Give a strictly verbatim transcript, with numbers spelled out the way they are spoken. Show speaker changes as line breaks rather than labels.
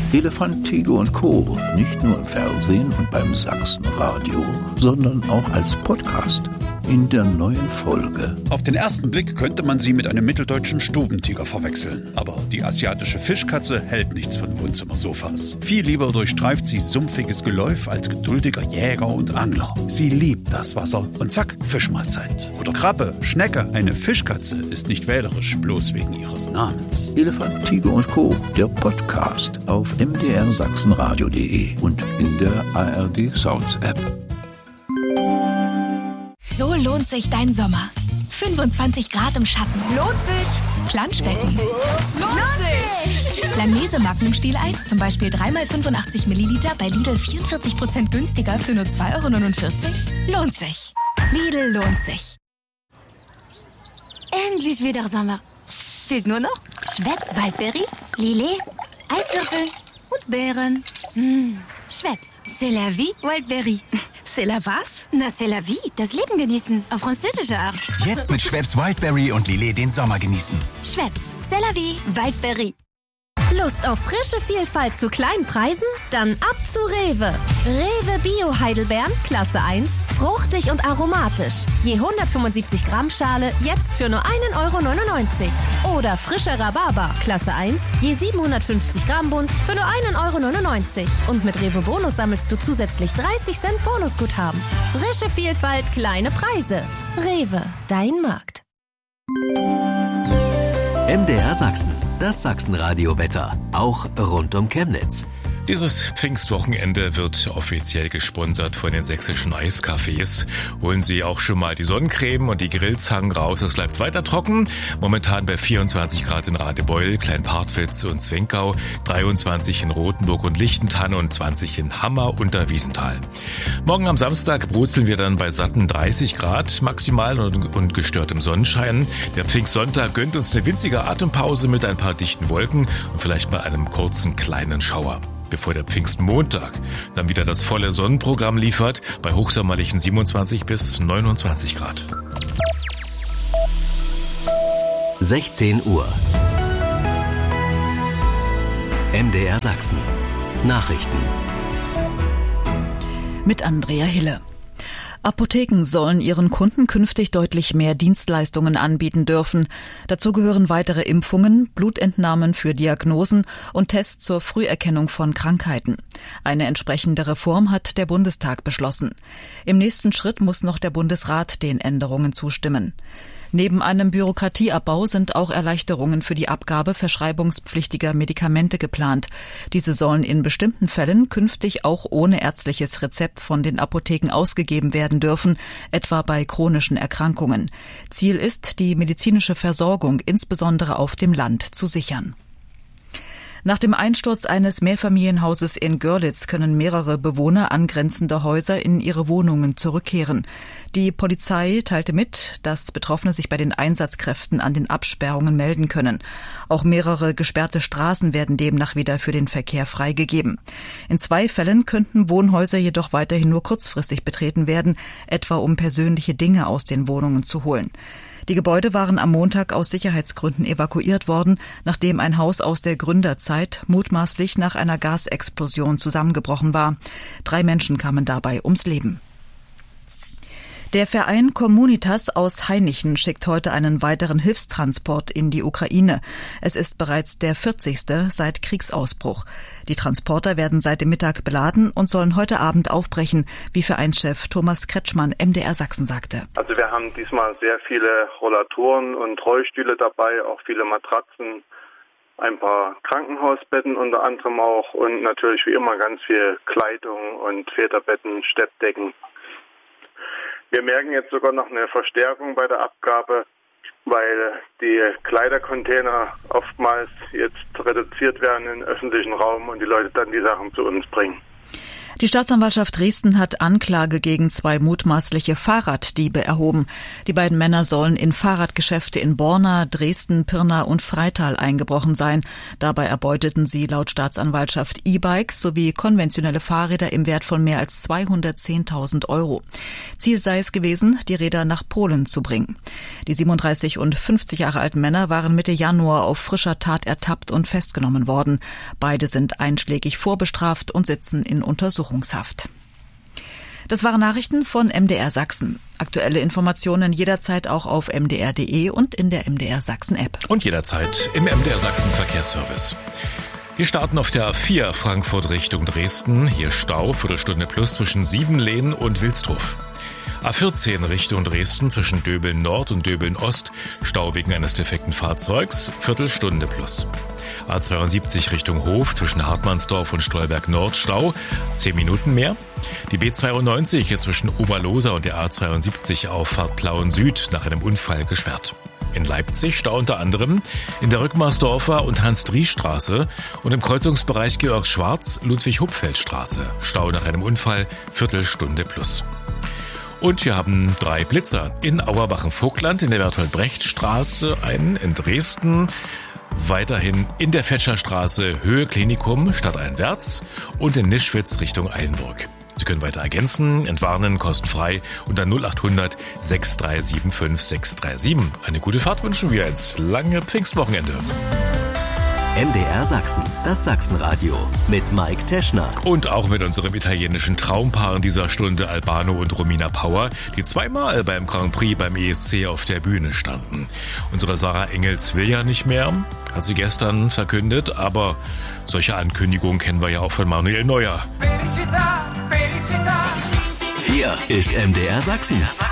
Elefant, Tiger und Co. Nicht nur im Fernsehen und beim Sachsenradio, sondern auch als Podcast. In der neuen Folge.
Auf den ersten Blick könnte man sie mit einem mitteldeutschen Stubentiger verwechseln. Aber die asiatische Fischkatze hält nichts von Wohnzimmersofas. Viel lieber durchstreift sie sumpfiges Geläuf als geduldiger Jäger und Angler. Sie liebt das Wasser und zack, Fischmahlzeit. Oder Krabbe, Schnecke. Eine Fischkatze ist nicht wählerisch, bloß wegen ihres Namens.
Elefant, Tiger und Co. Der Podcast auf m d r sachsenradio punkt d e und in der A R D Sounds App.
So lohnt sich dein Sommer. fünfundzwanzig Grad im Schatten.
Lohnt sich.
Planschbecken.
Lohnt sich.
Langnese Magnum Stieleis, zum Beispiel drei mal fünfundachtzig Milliliter, bei Lidl vierundvierzig Prozent günstiger für nur zwei Euro neunundvierzig. Lohnt sich. Lidl lohnt sich.
Endlich wieder Sommer. Fehlt nur noch Schweppes Waldberry, Lillet, Eiswürfel und Beeren. Mmh. Schweppes, c'est la vie, Wildberry.
C'est la was?
Na, c'est la vie, das Leben genießen, auf französische Art.
Jetzt mit Schweppes Wildberry und Lillet den Sommer genießen.
Schweppes, c'est la vie, Wildberry.
Lust auf frische Vielfalt zu kleinen Preisen? Dann ab zu Rewe. Rewe Bio Heidelbeeren, Klasse eins, fruchtig und aromatisch. Je hundertfünfundsiebzig Gramm Schale, jetzt für nur einen Euro neunundneunzig. Oder frischer Rhabarber, Klasse eins, je siebenhundertfünfzig Gramm Bund, für nur einen Euro neunundneunzig. Und mit Rewe Bonus sammelst du zusätzlich dreißig Cent Bonusguthaben. Frische Vielfalt, kleine Preise. Rewe, dein Markt.
M D R Sachsen, das Sachsenradio-Wetter, auch rund um Chemnitz.
Dieses Pfingstwochenende wird offiziell gesponsert von den sächsischen Eiscafés. Holen Sie auch schon mal die Sonnencreme und die Grillzangen raus, es bleibt weiter trocken. Momentan bei vierundzwanzig Grad in Radebeul, Kleinpartwitz und Zwenkau, dreiundzwanzig in Rothenburg und Lichtentanne und zwanzig in Hammer unter Wiesenthal. Morgen am Samstag brutzeln wir dann bei satten dreißig Grad maximal und, und gestörtem Sonnenschein. Der Pfingstsonntag gönnt uns eine winzige Atempause mit ein paar dichten Wolken und vielleicht mal einem kurzen kleinen Schauer. Bevor der Pfingstmontag dann wieder das volle Sonnenprogramm liefert, bei hochsommerlichen siebenundzwanzig bis neunundzwanzig Grad.
sechzehn Uhr. M D R Sachsen. Nachrichten.
Mit Andrea Hille. Apotheken sollen ihren Kunden künftig deutlich mehr Dienstleistungen anbieten dürfen. Dazu gehören weitere Impfungen, Blutentnahmen für Diagnosen und Tests zur Früherkennung von Krankheiten. Eine entsprechende Reform hat der Bundestag beschlossen. Im nächsten Schritt muss noch der Bundesrat den Änderungen zustimmen. Neben einem Bürokratieabbau sind auch Erleichterungen für die Abgabe verschreibungspflichtiger Medikamente geplant. Diese sollen in bestimmten Fällen künftig auch ohne ärztliches Rezept von den Apotheken ausgegeben werden dürfen, etwa bei chronischen Erkrankungen. Ziel ist, die medizinische Versorgung insbesondere auf dem Land zu sichern. Nach dem Einsturz eines Mehrfamilienhauses in Görlitz können mehrere Bewohner angrenzender Häuser in ihre Wohnungen zurückkehren. Die Polizei teilte mit, dass Betroffene sich bei den Einsatzkräften an den Absperrungen melden können. Auch mehrere gesperrte Straßen werden demnach wieder für den Verkehr freigegeben. In zwei Fällen könnten Wohnhäuser jedoch weiterhin nur kurzfristig betreten werden, etwa um persönliche Dinge aus den Wohnungen zu holen. Die Gebäude waren am Montag aus Sicherheitsgründen evakuiert worden, nachdem ein Haus aus der Gründerzeit mutmaßlich nach einer Gasexplosion zusammengebrochen war. Drei Menschen kamen dabei ums Leben. Der Verein Communitas aus Hainichen schickt heute einen weiteren Hilfstransport in die Ukraine. Es ist bereits der vierzigste seit Kriegsausbruch. Die Transporter werden seit dem Mittag beladen und sollen heute Abend aufbrechen, wie Vereinschef Thomas Kretschmann M D R Sachsen sagte.
Also wir haben diesmal sehr viele Rollatoren und Rollstühle dabei, auch viele Matratzen, ein paar Krankenhausbetten unter anderem auch und natürlich wie immer ganz viel Kleidung und Väterbetten, Steppdecken. Wir merken jetzt sogar noch eine Verstärkung bei der Abgabe, weil die Kleidercontainer oftmals jetzt reduziert werden im öffentlichen Raum und die Leute dann die Sachen zu uns bringen.
Die Staatsanwaltschaft Dresden hat Anklage gegen zwei mutmaßliche Fahrraddiebe erhoben. Die beiden Männer sollen in Fahrradgeschäfte in Borna, Dresden, Pirna und Freital eingebrochen sein. Dabei erbeuteten sie laut Staatsanwaltschaft E-Bikes sowie konventionelle Fahrräder im Wert von mehr als zweihundertzehntausend Euro. Ziel sei es gewesen, die Räder nach Polen zu bringen. Die siebenunddreißig und fünfzig Jahre alten Männer waren Mitte Januar auf frischer Tat ertappt und festgenommen worden. Beide sind einschlägig vorbestraft und sitzen in Untersuchungshaft. Das waren Nachrichten von M D R Sachsen. Aktuelle Informationen jederzeit auch auf m d r punkt d e und in der M D R Sachsen App.
Und jederzeit im M D R Sachsen Verkehrsservice. Wir starten auf der A vier Frankfurt Richtung Dresden. Hier Stau, Viertelstunde plus zwischen Siebenlehn und Wilsdruff. A vierzehn Richtung Dresden zwischen Döbeln Nord und Döbeln Ost. Stau wegen eines defekten Fahrzeugs, Viertelstunde plus. A zweiundsiebzig Richtung Hof zwischen Hartmannsdorf und Stolberg Nord Stau, zehn Minuten mehr. Die B zweiundneunzig ist zwischen Oberlosa und der A zweiundsiebzig Auffahrt Plauen Süd nach einem Unfall gesperrt. In Leipzig Stau unter anderem in der Rückmarsdorfer und Hans-Dries-Straße und im Kreuzungsbereich Georg-Schwarz-Ludwig-Hupfeld-Straße. Stau nach einem Unfall, Viertelstunde plus. Und wir haben drei Blitzer in Auerbachen-Vogtland, in der Bertolt-Brecht-Straße, einen in Dresden, weiterhin in der Fetscherstraße Höhe Klinikum stadteinwärts und in Nischwitz Richtung Eilenburg. Sie können weiter ergänzen, entwarnen, kostenfrei unter null acht hundert sechs drei sieben fünf sechs drei sieben. Eine gute Fahrt wünschen wir ins lange Pfingstwochenende.
M D R Sachsen, das Sachsenradio mit Mike Teschner.
Und auch mit unserem italienischen Traumpaar in dieser Stunde Albano und Romina Power, die zweimal beim Grand Prix beim E S C auf der Bühne standen. Unsere Sarah Engels will ja nicht mehr, hat sie gestern verkündet, aber solche Ankündigungen kennen wir ja auch von Manuel Neuer.
Hier ist M D R Sachsen.